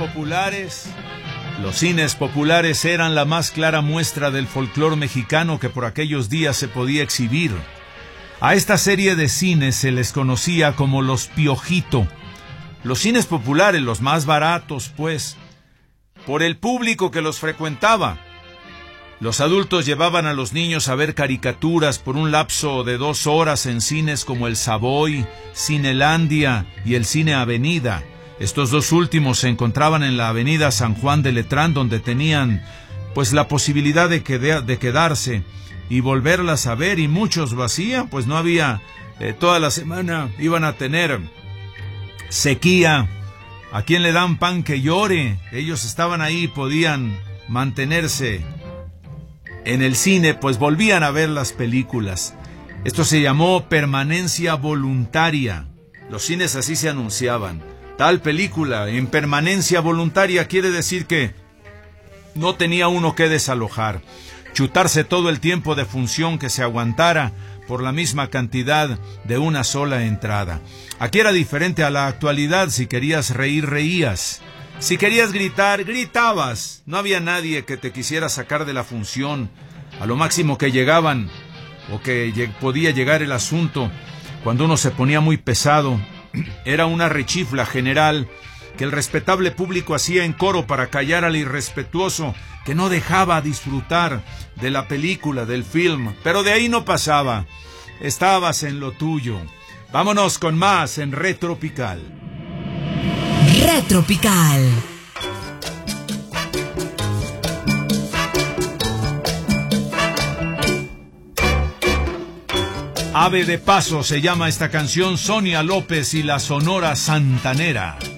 populares. Los cines populares eran la más clara muestra del folclor mexicano que por aquellos días se podía exhibir. A esta serie de cines se les conocía como los Piojito. Los cines populares, los más baratos, pues, por el público que los frecuentaba. Los adultos llevaban a los niños a ver caricaturas por un lapso de 2 horas en cines como el Savoy, Cinelandia y el Cine Avenida. Estos dos últimos se encontraban en la avenida San Juan de Letrán, donde tenían pues la posibilidad de quedarse y volverlas a ver, y muchos lo hacían, pues no había, toda la semana iban a tener sequía. ¿A quién le dan pan que llore? Ellos estaban ahí, podían mantenerse en el cine, pues volvían a ver las películas. Esto se llamó permanencia voluntaria. Los cines así se anunciaban. Tal película en permanencia voluntaria quiere decir que no tenía uno que desalojar, chutarse todo el tiempo de función que se aguantara por la misma cantidad de una sola entrada. Aquí era diferente a la actualidad. Si querías reír, reías. Si querías gritar, gritabas. No había nadie que te quisiera sacar de la función. A lo máximo que llegaban, o que podía llegar el asunto, cuando uno se ponía muy pesado, era una rechifla general que el respetable público hacía en coro para callar al irrespetuoso que no dejaba disfrutar de la película, del film. Pero de ahí no pasaba. Estabas en lo tuyo. Vámonos con más en Retropical. Retropical. Ave de Paso se llama esta canción. Sonia López y la Sonora Santanera.